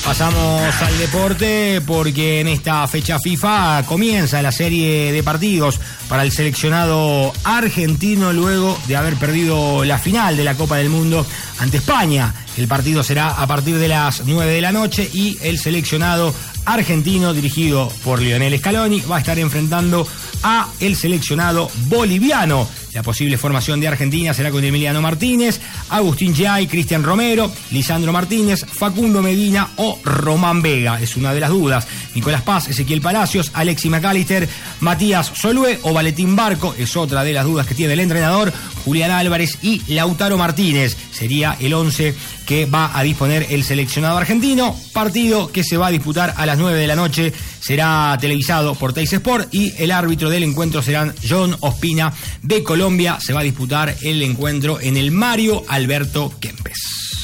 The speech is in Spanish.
Pasamos al deporte porque en esta fecha FIFA comienza la serie de partidos para el seleccionado argentino luego de haber perdido la final de la Copa del Mundo ante España. El partido será a partir de las 9 de la noche y el seleccionado argentino, dirigido por Lionel Scaloni, va a estar enfrentando a el seleccionado boliviano. La posible formación de Argentina será con Emiliano Martínez, Agustín Giai, Cristian Romero, Lisandro Martínez, Facundo Medina o Román Vega. Es una de las dudas. Nicolás Paz, Ezequiel Palacios, Alexis McAllister, Matías Solue o Valentín Barco es otra de las dudas que tiene el entrenador. Julián Álvarez y Lautaro Martínez sería el 11 que va a disponer el seleccionado argentino. Partido que se va a disputar a las 9 de la noche. Será televisado por Teis Sport y el árbitro del encuentro será John Ospina de Colombia. Se va a disputar el encuentro en el Mario Alberto Kempes.